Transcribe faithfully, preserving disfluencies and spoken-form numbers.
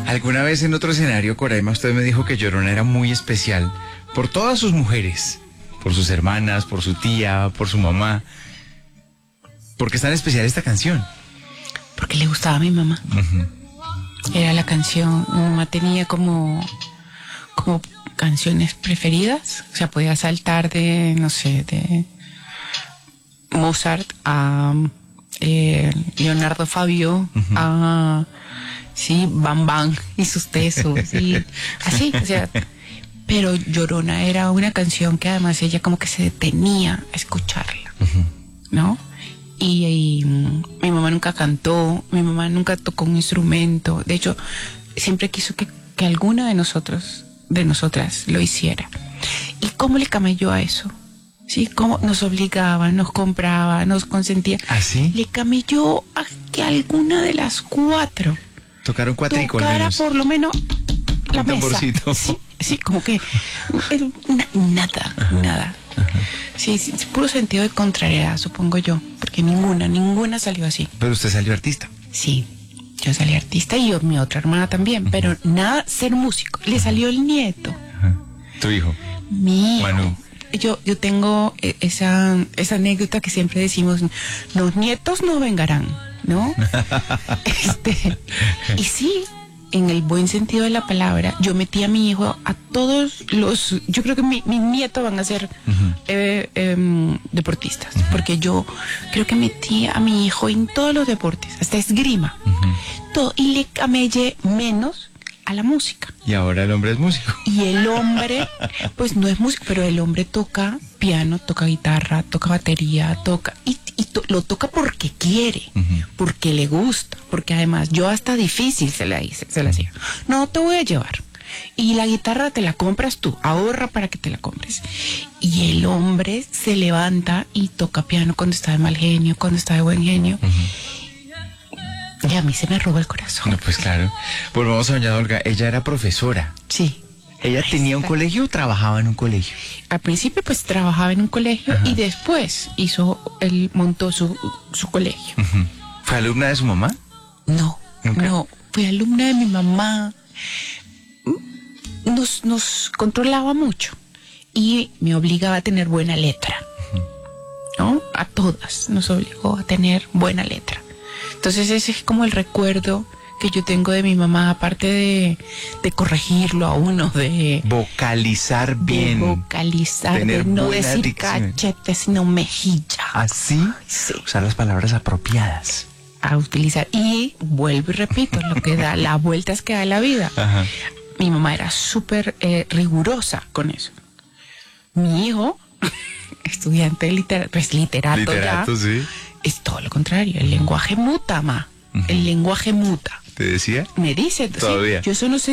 Alguna vez en otro escenario, Coraima, usted me dijo que Llorona era muy especial por todas sus mujeres, por sus hermanas, por su tía, por su mamá. ¿Por qué es tan especial esta canción? Porque le gustaba a mi mamá. Uh-huh. Era la canción, mi mamá tenía como, como canciones preferidas. O sea, podía saltar de, no sé, de Mozart a eh, Leonardo Fabio, uh-huh. a sí, Bam Bam y sus tesos, y así, o sea, pero Llorona era una canción que además ella como que se detenía a escucharla, uh-huh. ¿no? Y, y mi mamá nunca cantó, mi mamá nunca tocó un instrumento, de hecho, siempre quiso que, que alguna de nosotros, de nosotras, lo hiciera. ¿Y cómo le camelló a eso? ¿Sí? Cómo nos obligaba, nos compraba, nos consentía. ¿Ah, sí? Le camelló a que alguna de las cuatro tocaron cuatrico al tocara menos. por lo menos la un mesa. Tamborcito. Sí, sí, como que na, nada, ajá, nada. Ajá. Sí, sí, puro sentido de contrariedad, supongo yo, porque ninguna, ninguna salió así. Pero usted salió artista. Sí, yo salí artista y yo, mi otra hermana también, uh-huh. pero nada, ser músico. Le salió el nieto. Uh-huh. ¿Tu hijo? Mi hijo. Manu. Yo, yo tengo esa, esa anécdota que siempre decimos, los nietos no vengarán, ¿no? este, y sí, en el buen sentido de la palabra, yo metí a mi hijo a todos los, yo creo que mi, mis nietos van a ser uh-huh. eh, eh, deportistas, uh-huh. porque yo creo que metí a mi hijo en todos los deportes, hasta esgrima, uh-huh. todo, y le camellé menos a la música. Y ahora el hombre es músico. Y el hombre, pues no es músico, pero el hombre toca piano, toca guitarra, toca batería, toca, y, y to, lo toca porque quiere, uh-huh. porque le gusta, porque además yo hasta difícil se la hice, se la hacía. No te voy a llevar. Y la guitarra te la compras tú, ahorra para que te la compres. Y el hombre se levanta y toca piano cuando está de mal genio, cuando está de buen genio. Uh-huh. Y a mí se me roba el corazón. No, pues claro. Volvamos a doña Olga. Ella era profesora. Sí. ¿Ella tenía un colegio o trabajaba en un colegio? Al principio pues trabajaba en un colegio. Ajá. Y después hizo, él montó su, su colegio. Uh-huh. ¿Fue alumna de su mamá? No, ¿nunca? No. Fui alumna de mi mamá. Nos, nos controlaba mucho y me obligaba a tener buena letra. Uh-huh. ¿No? A todas nos obligó a tener buena letra. Entonces ese es como el recuerdo que yo tengo de mi mamá, aparte de, de corregirlo a uno, de vocalizar bien, de vocalizar, de no decir dicción. Cachete, sino mejilla. ¿Así? Sí. Usar las palabras apropiadas. A utilizar. Y vuelvo y repito, lo que da las vueltas que da la vida. Ajá. Mi mamá era súper eh, rigurosa con eso. Mi hijo, estudiante de literatura, pues literato, literato ya, sí. Es todo lo contrario, el lenguaje muta, ma. Uh-huh. El lenguaje muta. ¿Te decía? Me dice, todavía. Sí, yo eso no sé.